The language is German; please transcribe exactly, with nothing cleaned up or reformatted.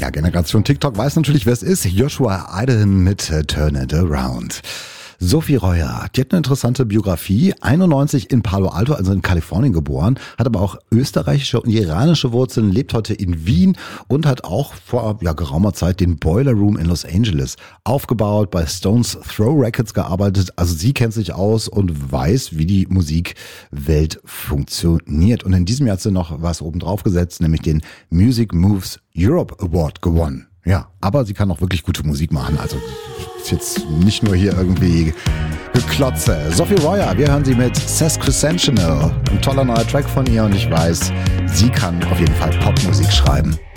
Ja, Generation TikTok weiß natürlich, wer es ist. Joshua Idaho mit äh, Turn It Around. Sophie Reuer, die hat eine interessante Biografie, einundneunzig in Palo Alto, also in Kalifornien geboren, hat aber auch österreichische und iranische Wurzeln, lebt heute in Wien und hat auch vor ja, geraumer Zeit den Boiler Room in Los Angeles aufgebaut, bei Stones Throw Records gearbeitet. Also sie kennt sich aus und weiß, wie die Musikwelt funktioniert. Und in diesem Jahr hat sie noch was oben drauf gesetzt, nämlich den Music Moves Europe Award gewonnen. Ja, aber sie kann auch wirklich gute Musik machen, also ist jetzt nicht nur hier irgendwie Geklotze. Sophie Reuer, wir hören sie mit Sesquicentennial, ein toller neuer Track von ihr und ich weiß, sie kann auf jeden Fall Popmusik schreiben.